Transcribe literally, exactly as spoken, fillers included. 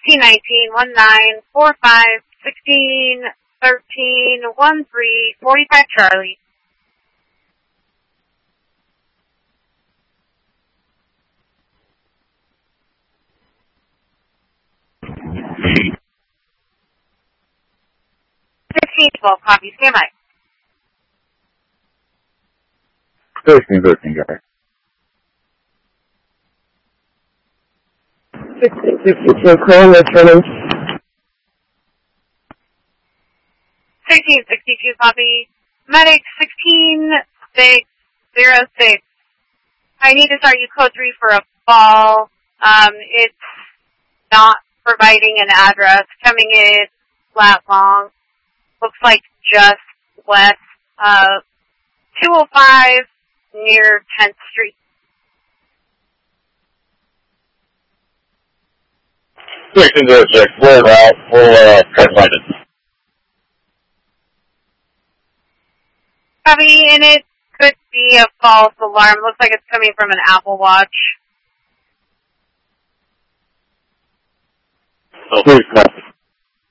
fifteen nineteen, one nine, four five, sixteen, thirteen, one three, forty-five Charlie. fifteen twelve, copy, stand by. thirteen thirteen, guys. sixty fifty-two, call returning. sixteen sixty-two, copy. Medic sixteen six zero six. I need to start you code three for a fall. Um, it's not providing an address. Coming in flat long. Looks like just west. Uh, two oh five near tenth Street. sixteen zero six, we're out, we'll, uh, try to find it. Copy, and it could be a false alarm. Looks like it's coming from an Apple Watch. Oh, please, copy.